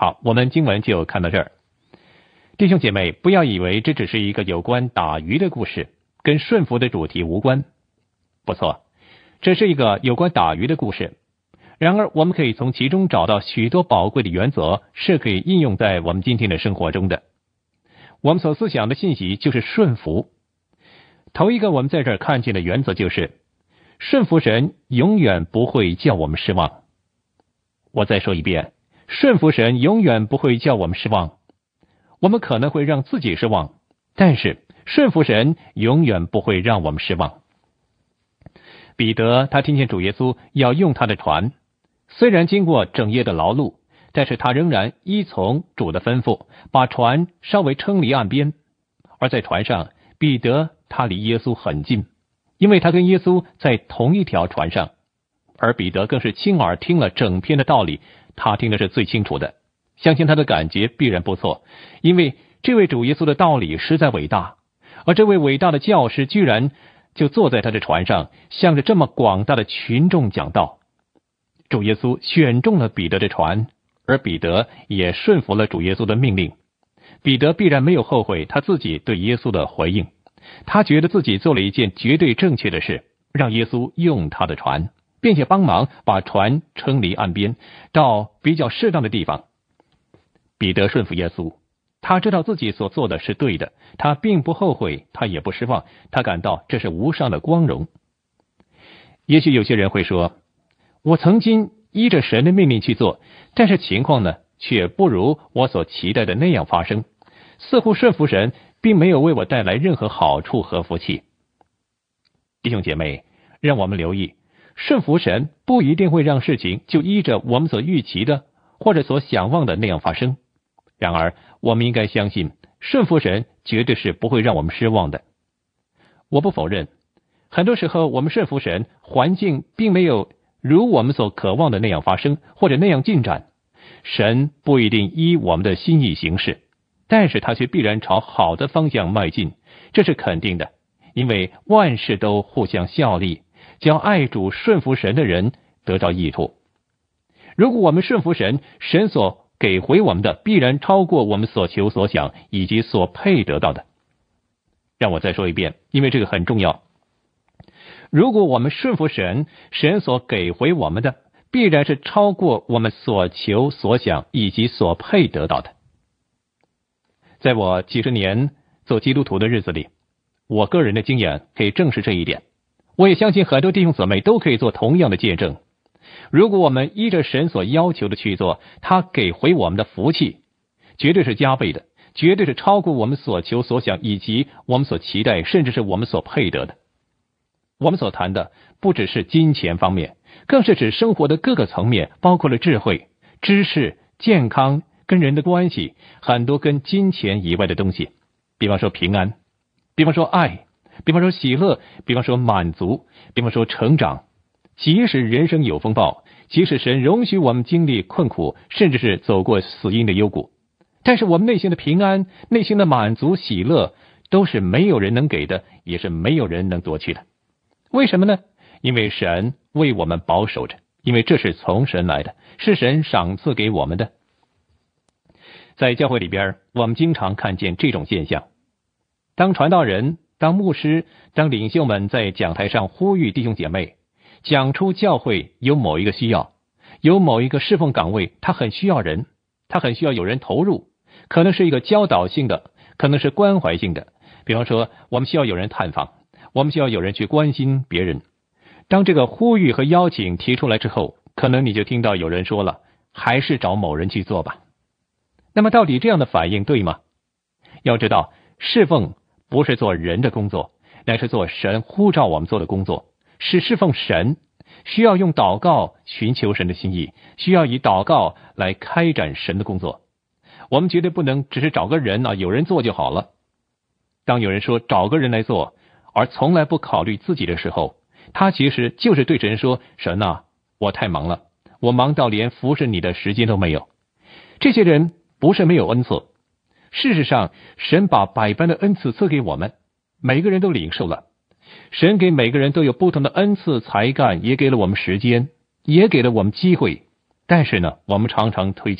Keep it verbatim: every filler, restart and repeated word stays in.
好，我们经文就看到这儿。弟兄姐妹，不要以为这只是一个有关打鱼的故事，跟顺服的主题无关。不错，这是一个有关打鱼的故事。然而，我们可以从其中找到许多宝贵的原则，是可以应用在我们今天的生活中的。我们所思想的信息就是顺服。头一个我们在这儿看见的原则就是，顺服神永远不会叫我们失望。我再说一遍，顺服神永远不会叫我们失望。我们可能会让自己失望，但是顺服神永远不会让我们失望。彼得他听见主耶稣要用他的船，虽然经过整夜的劳碌，但是他仍然依从主的吩咐，把船稍微撑离岸边。而在船上，彼得他离耶稣很近，因为他跟耶稣在同一条船上，而彼得更是亲耳听了整篇的道理，他听的是最清楚的。相信他的感觉必然不错，因为这位主耶稣的道理实在伟大，而这位伟大的教师居然就坐在他的船上，向着这么广大的群众讲道。主耶稣选中了彼得的船，而彼得也顺服了主耶稣的命令。彼得必然没有后悔他自己对耶稣的回应，他觉得自己做了一件绝对正确的事，让耶稣用他的船，并且帮忙把船撑离岸边，到比较适当的地方。彼得顺服耶稣，他知道自己所做的是对的，他并不后悔，他也不失望，他感到这是无上的光荣。也许有些人会说，我曾经依着神的命令去做，但是情况呢，却不如我所期待的那样发生，似乎顺服神并没有为我带来任何好处和福气。弟兄姐妹，让我们留意，顺服神不一定会让事情就依着我们所预期的或者所想望的那样发生。然而，我们应该相信，顺服神绝对是不会让我们失望的。我不否认，很多时候我们顺服神，环境并没有如我们所渴望的那样发生，或者那样进展。神不一定依我们的心意行事，但是他却必然朝好的方向迈进，这是肯定的，因为万事都互相效力，叫爱主顺服神的人得到益处。如果我们顺服神，神所给回我们的必然超过我们所求所想以及所配得到的。让我再说一遍，因为这个很重要。如果我们顺服神，神所给回我们的必然是超过我们所求所想以及所配得到的。在我几十年做基督徒的日子里，我个人的经验可以证实这一点，我也相信很多弟兄姊妹都可以做同样的见证。如果我们依着神所要求的去做，他给回我们的福气绝对是加倍的，绝对是超过我们所求所想以及我们所期待，甚至是我们所配得的。我们所谈的不只是金钱方面，更是指生活的各个层面，包括了智慧、知识、健康、跟人的关系，很多跟金钱以外的东西，比方说平安，比方说爱，比方说喜乐，比方说满足，比方说成长。即使人生有风暴，即使神容许我们经历困苦，甚至是走过死荫的幽谷，但是我们内心的平安、内心的满足、喜乐，都是没有人能给的，也是没有人能夺去的。为什么呢？因为神为我们保守着，因为这是从神来的，是神赏赐给我们的。在教会里边，我们经常看见这种现象。当传道人、当牧师、当领袖们在讲台上呼吁弟兄姐妹，讲出教会有某一个需要，有某一个侍奉岗位，他很需要人，他很需要有人投入，可能是一个教导性的，可能是关怀性的。比方说，我们需要有人探访，我们需要有人去关心别人。当这个呼吁和邀请提出来之后，可能你就听到有人说了，还是找某人去做吧。那么到底这样的反应对吗？要知道，侍奉不是做人的工作，乃是做神呼召我们做的工作，是侍奉神，需要用祷告寻求神的心意，需要以祷告来开展神的工作。我们绝对不能只是找个人啊，有人做就好了。当有人说找个人来做，而从来不考虑自己的时候，他其实就是对神说，神啊，我太忙了，我忙到连服侍你的时间都没有。这些人不是没有恩赐，事实上神把百般的恩赐赐给我们，每个人都领受了。神给每个人都有不同的恩赐才干，也给了我们时间，也给了我们机会，但是呢，我们常常推